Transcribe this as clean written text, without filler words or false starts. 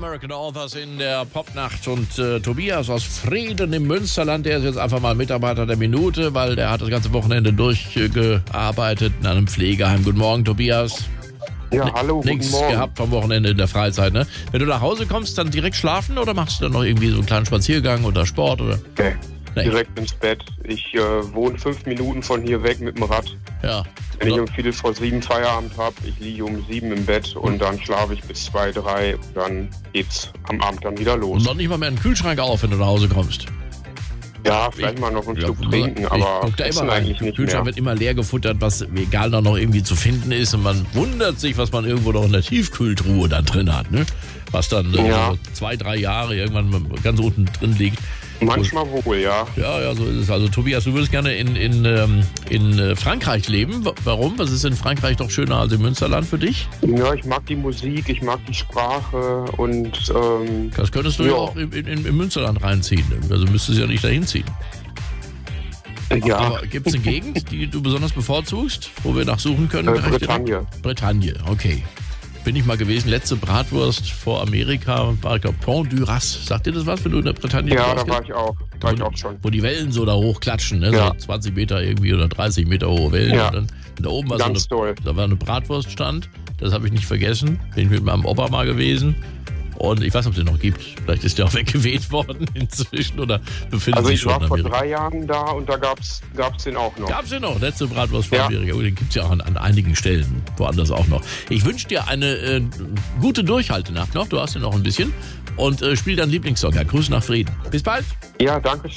American Authors in der Popnacht und Tobias aus Frieden im Münsterland, der ist jetzt einfach mal Mitarbeiter der Minute, weil der hat das ganze Wochenende durchgearbeitet in einem Pflegeheim. Guten Morgen, Tobias. Ja, hallo, guten Nichts Morgen. gehabt vom Wochenende in der Freizeit, ne? Wenn du nach Hause kommst, dann direkt schlafen oder machst du dann noch irgendwie so einen kleinen Spaziergang oder Sport oder? Okay. Nee. Direkt ins Bett. Ich wohne 5 Minuten von hier weg mit dem Rad. Ja. Wenn ich um 7:15 Feierabend habe, ich liege um 7 im Bett und dann schlafe ich bis 2, 3 und dann geht's am Abend dann wieder Und los. noch nicht mal mehr einen Kühlschrank auf, wenn du nach Hause kommst. Ja, vielleicht mal noch einen Schluck trinken, aber guck da essen immer rein. eigentlich Der nicht Kühlschrank mehr. wird immer leer gefuttert, was egal noch irgendwie zu finden ist. Und man wundert sich, was man irgendwo noch in der Tiefkühltruhe da drin hat, ne? Was dann Ja. so 2, 3 Jahre irgendwann ganz unten drin liegt. Manchmal wohl, ja. Ja, so ist es. Also Tobias, du würdest gerne in Frankreich leben. Warum? Was ist in Frankreich doch schöner als im Münsterland für dich? Ja, ich mag die Musik, ich mag die Sprache und Das könntest du ja auch im Münsterland reinziehen. Also müsstest du ja nicht dahin ziehen. ja, Aber gibt es eine Gegend, die du besonders bevorzugst, wo wir nachsuchen können? Bretagne. Bretagne, okay. Bin ich mal gewesen. Letzte Bratwurst vor Amerika war, ich glaube, Pont du Ras. Sagt dir das was, wenn du in der Bretagne Ja, warst? da war ich auch. War ich auch schon. Wo die Wellen so da hochklatschen, ne? Ja. So 20 Meter irgendwie oder 30 Meter hohe Wellen. Ja. Und dann da oben war Ganz so toll. da war eine Bratwurststand. Das habe ich nicht vergessen. Bin ich mit meinem Opa mal gewesen. Und ich weiß nicht, ob es den noch gibt. Vielleicht ist der auch weggeweht worden inzwischen oder befindet Also sich ich schon war in vor Amerika. 3 Jahren da und da gab's den auch noch. Gab's den noch? Letzte Bratwurst von Ja. Amerika. Oh, den gibt's ja auch an einigen Stellen. Woanders auch noch. Ich wünsche dir eine gute Durchhaltenacht noch. Du hast ja noch ein bisschen. Und spiel deinen Lieblingssong. Ja, Grüße nach Frieden. Bis bald. Ja, danke schön.